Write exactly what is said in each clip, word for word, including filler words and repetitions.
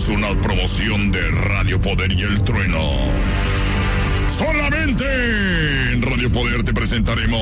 es una promoción de Radio Poder y El Trueno. Solamente en Radio Poder te presentaremos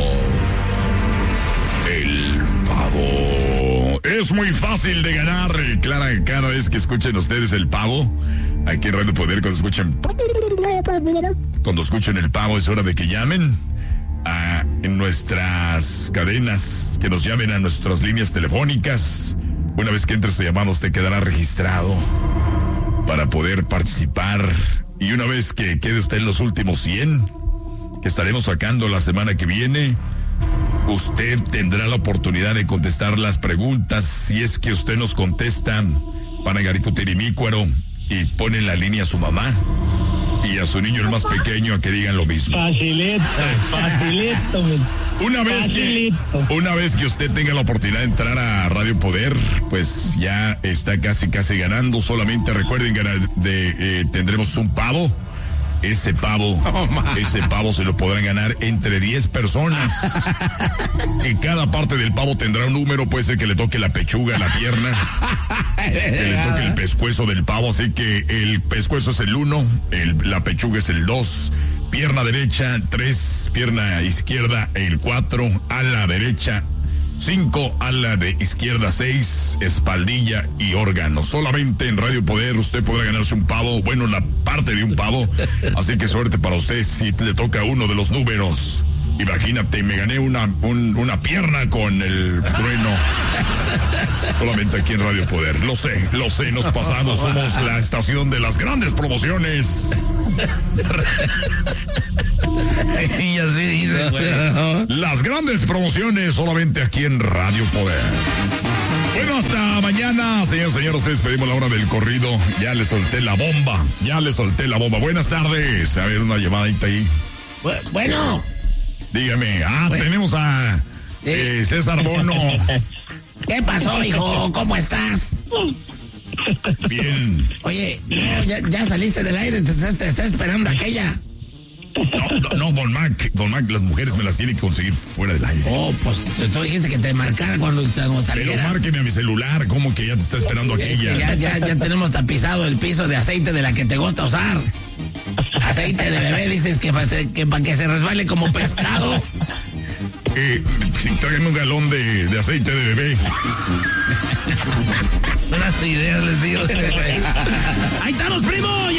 el pavo. Es muy fácil de ganar. Clara, cada vez que escuchen ustedes el pavo, aquí en Radio Poder, cuando escuchen cuando escuchen el pavo, es hora de que llamen a en nuestras cadenas, que nos llamen a nuestras líneas telefónicas. Una vez que entres a llamarnos, te quedará registrado para poder participar. Y una vez que quede usted en los últimos cien, que estaremos sacando la semana que viene, usted tendrá la oportunidad de contestar las preguntas. Si es que usted nos contesta, Panagaricuterimícuaro, y pone en la línea a su mamá y a su niño el más pequeño a que digan lo mismo. Facilito, facilito. Una vez que, una vez que usted tenga la oportunidad de entrar a Radio Poder, pues ya está casi casi ganando. Solamente recuerden ganar de eh, tendremos un pavo. Ese pavo, oh, ese pavo se lo podrán ganar entre diez personas. Y cada parte del pavo tendrá un número. Puede ser que le toque la pechuga, la pierna, que le toque el pescuezo del pavo. Así que el pescuezo es el uno, el, la pechuga es el dos, pierna derecha tres, pierna izquierda el cuatro, ala derecha cinco, ala de izquierda seis, espaldilla y órgano. Solamente en Radio Poder usted podrá ganarse un pavo, bueno, la parte de un pavo. Así que suerte para usted si le toca uno de los números. Imagínate, me gané una, un, una pierna con el trueno. Solamente aquí en Radio Poder. Lo sé, lo sé, nos pasamos. Somos la estación de las grandes promociones. Y así dice, güey. Las grandes promociones solamente aquí en Radio Poder. Bueno, hasta mañana, señores, señores, nos despedimos la hora del corrido. Ya le solté la bomba, ya le solté la bomba. Buenas tardes. A ver, una llamadita ahí. Bueno. Dígame, ah, bueno. Tenemos a eh, César Bono. ¿Qué pasó, hijo? ¿Cómo estás? Bien. Oye, no, ya, ya saliste del aire, te, te, te está esperando aquella. No, no, no, Don Mac, Don Mac, las mujeres me las tienen que conseguir fuera del aire. Oh, pues tú dijiste que te marcara cuando, cuando salieras. Pero márqueme a mi celular, ¿cómo que ya te está esperando aquella? Es que ya, ya, ya tenemos tapizado el piso de aceite de la que te gusta usar. Aceite de bebé, dices que, que para que se resbale como pescado. Eh, tráiganme un galón de, de aceite de bebé. Buenas ideas les digo. Ahí estamos, primo.